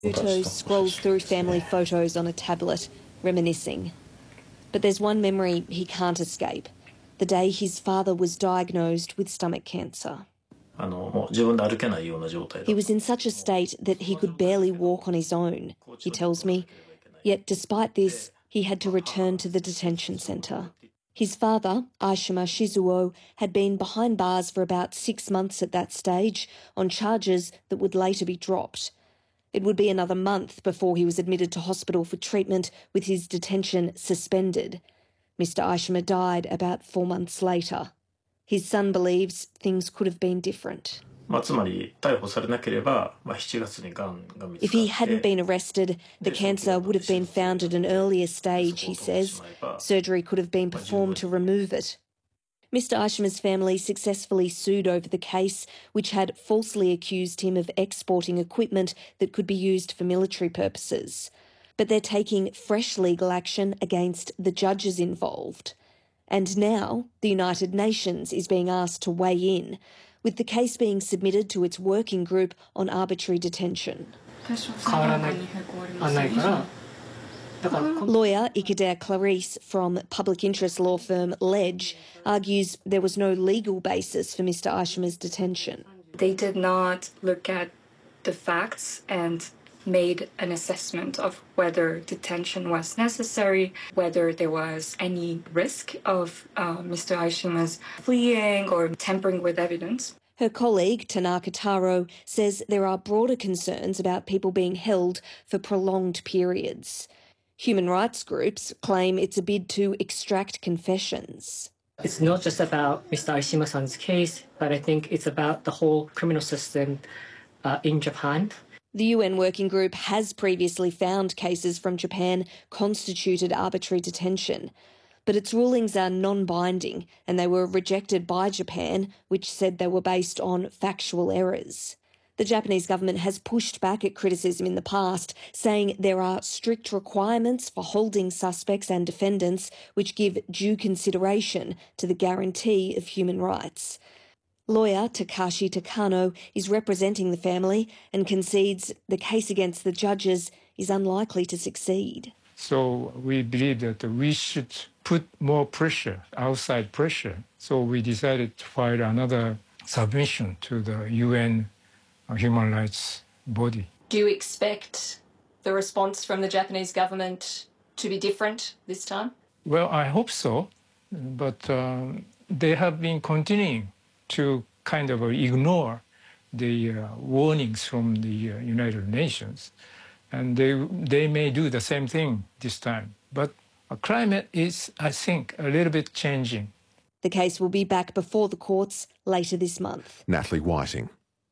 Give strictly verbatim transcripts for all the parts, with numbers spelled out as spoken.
Uto scrolls through family photos on a tablet, reminiscing. But there's one memory he can't escape, the day his father was diagnosed with stomach cancer. He was in such a state that he could barely walk on his own, he tells me. Yet despite this, he had to return to the detention centre. His father, Aishima Shizuo, had been behind bars for about six months at that stage on charges that would later be dropped. It would be another month before he was admitted to hospital for treatment with his detention suspended. Mister Aishima died about four months later. His son believes things could have been different. If he hadn't been arrested, the cancer would have been found at an earlier stage, he says. Surgery could have been performed to remove it. Mister Aishima's family successfully sued over the case, which had falsely accused him of exporting equipment that could be used for military purposes. But they're taking fresh legal action against the judges involved. And now the United Nations is being asked to weigh in, with the case being submitted to its working group on arbitrary detention. Lawyer Ikader Clarice from public interest law firm Ledge argues there was no legal basis for Mister Aishima's detention. They did not look at the facts and made an assessment of whether detention was necessary, whether there was any risk of uh, Mister Aishima's fleeing or tampering with evidence. Her colleague, Tanaka Taro, says there are broader concerns about people being held for prolonged periods. Human rights groups claim it's a bid to extract confessions. It's not just about Mister Aishima-san's case, but I think it's about the whole criminal system uh, in Japan. The U N working group has previously found cases from Japan constituted arbitrary detention, but its rulings are non-binding and they were rejected by Japan, which said they were based on factual errors. The Japanese government has pushed back at criticism in the past, saying there are strict requirements for holding suspects and defendants which give due consideration to the guarantee of human rights. Lawyer Takashi Takano is representing the family and concedes the case against the judges is unlikely to succeed. So we believe that we should put more pressure, outside pressure. So we decided to file another submission to the U N human rights body. Do you expect the response from the Japanese government to be different this time? Well, I hope so, but uh, they have been continuing to kind of ignore the uh, warnings from the uh, United Nations, and they they may do the same thing this time. But a climate is, I think, a little bit changing. The case will be back before the courts later this month. Natalie Whiting.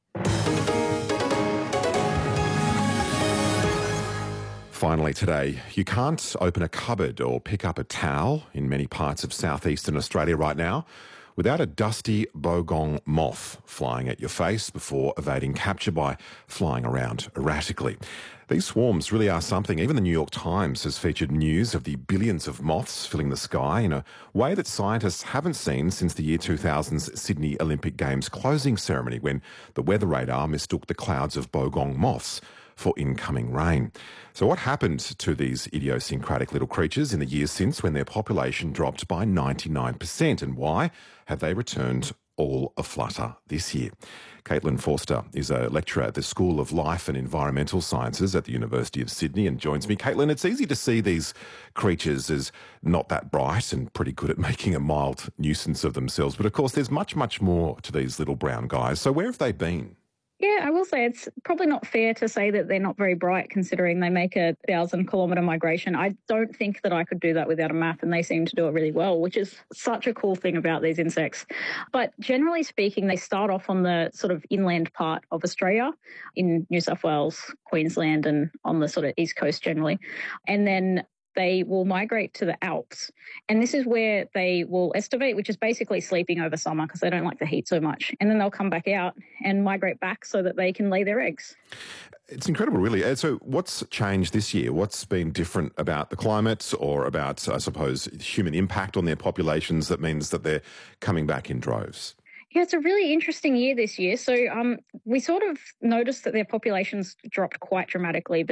Finally today, you can't open a cupboard or pick up a towel in many parts of southeastern Australia right now without a dusty bogong moth flying at your face before evading capture by flying around erratically. These swarms really are something. Even the New York Times has featured news of the billions of moths filling the sky in a way that scientists haven't seen since the year two thousand's Sydney Olympic Games closing ceremony, when the weather radar mistook the clouds of bogong moths for incoming rain. So what happened to these idiosyncratic little creatures in the years since, when their population dropped by ninety-nine percent, and why have they returned all aflutter this year? Caitlin Forster is a lecturer at the School of Life and Environmental Sciences at the University of Sydney and joins me. Caitlin, it's easy to see these creatures as not that bright and pretty good at making a mild nuisance of themselves, but of course there's much, much more to these little brown guys. So where have they been? Yeah, I will say it's probably not fair to say that they're not very bright considering they make a thousand kilometre migration. I don't think that I could do that without a map, and they seem to do it really well, which is such a cool thing about these insects. But generally speaking, they start off on the sort of inland part of Australia, in New South Wales, Queensland, and on the sort of east coast generally. And then they will migrate to the Alps. And this is where they will estivate, which is basically sleeping over summer because they don't like the heat so much. And then they'll come back out and migrate back so that they can lay their eggs. It's incredible, really. So what's changed this year? What's been different about the climate or about, I suppose, human impact on their populations that means that they're coming back in droves? Yeah, it's a really interesting year this year. So um, we sort of noticed that their populations dropped quite dramatically.